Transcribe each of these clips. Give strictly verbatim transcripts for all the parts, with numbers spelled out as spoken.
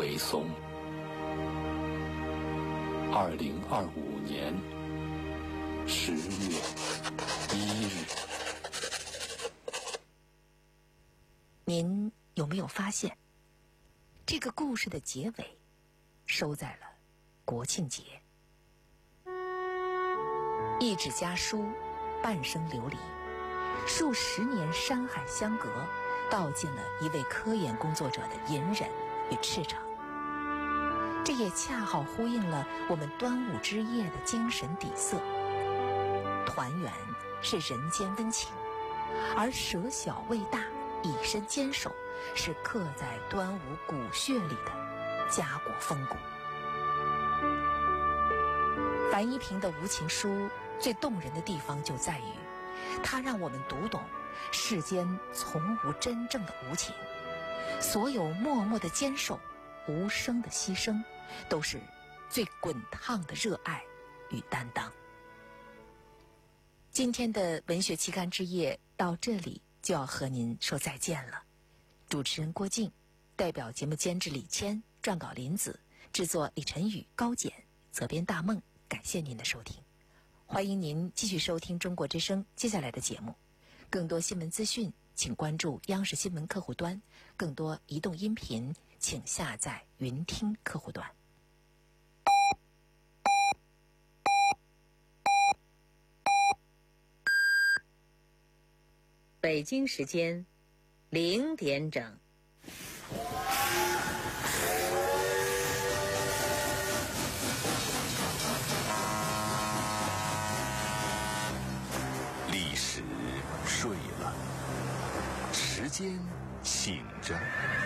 为松。二零二五年十月一日。 您有没有发现，这个故事的结尾收在了国庆节？一纸家书，半生流离，数十年山海相隔，道尽了一位科研工作者的隐忍与赤诚。这也恰好呼应了我们端午之夜的精神底色。团圆是人间温情，而舍小为大，以身坚守，是刻在端午骨血里的家国风骨。樊一萍的无情书最动人的地方就在于，它让我们读懂世间从无真正的无情，所有默默的坚守，无声的牺牲，都是最滚烫的热爱与担当。今天的文学期刊之夜到这里就要和您说再见了。主持人郭靖，代表节目监制李谦，撰稿林子，制作李晨宇、高简，责编大梦。感谢您的收听，欢迎您继续收听中国之声接下来的节目。更多新闻资讯请关注央视新闻客户端，更多移动音频请下载云听客户端。 北京时间零点整。 历史睡了，时间醒着，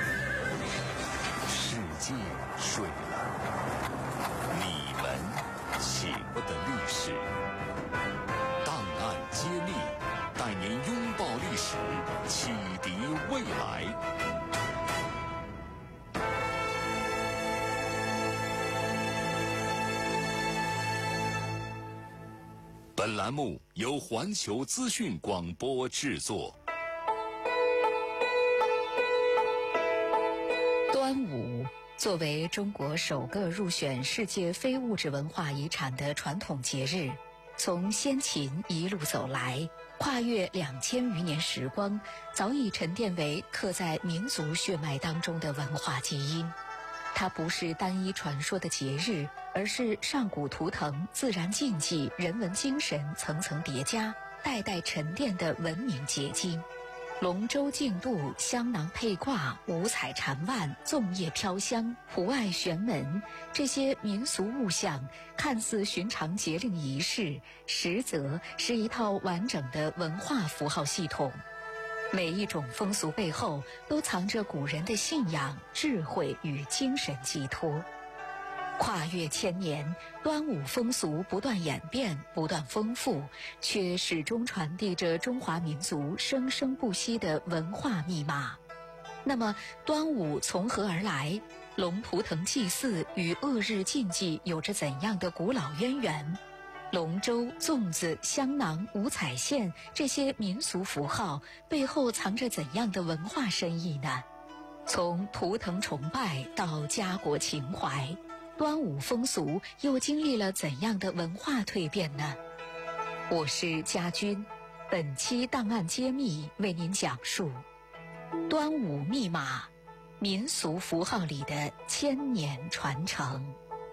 世界睡了，你们醒过的历史，档案揭秘，带您拥抱历史，启迪未来。本栏目由环球资讯广播制作。 端午作为中国首个入选世界非物质文化遗产的传统节日，从先秦一路走来，跨越两千余年时光，早已沉淀为刻在民族血脉当中的文化基因。它不是单一传说的节日，而是上古图腾、自然禁忌、人文精神层层叠加，代代沉淀的文明结晶。龙舟竞渡、香囊佩挂、五彩缠腕、粽叶飘香、壶爱悬门，这些民俗物象看似寻常节令仪式，实则是一套完整的文化符号系统。每一种风俗背后都藏着古人的信仰、智慧与精神寄托。跨越千年，端午风俗不断演变，不断丰富，却始终传递着中华民族生生不息的文化密码。那么，端午从何而来？龙图腾祭祀与恶日禁忌有着怎样的古老渊源？龙舟、粽子、香囊、五彩线这些民俗符号背后藏着怎样的文化深意呢？从图腾崇拜到家国情怀，端午风俗又经历了怎样的文化蜕变呢？我是家军，本期档案揭秘为您讲述端午密码，民俗符号里的千年传承。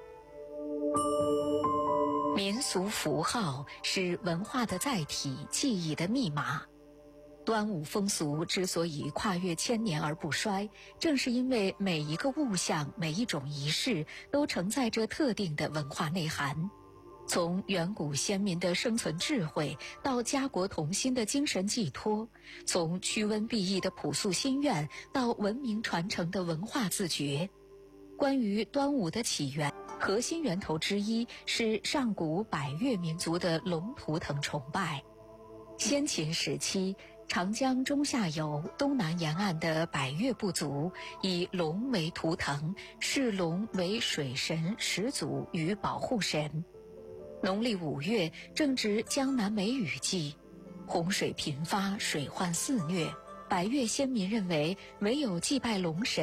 民俗符号是文化的载体，记忆的密码。端午风俗之所以跨越千年而不衰，正是因为每一个物象、每一种仪式都承载着特定的文化内涵。从远古先民的生存智慧到家国同心的精神寄托，从驱瘟避疫的朴素心愿到文明传承的文化自觉。关于端午的起源，核心源头之一是上古百越民族的龙图腾崇拜。先秦时期，长江中下游东南沿岸的百越部族以龙为图腾，视龙为水神始祖与保护神。农历五月正值江南梅雨季，洪水频发，水患肆虐。百越先民认为，唯有祭拜龙神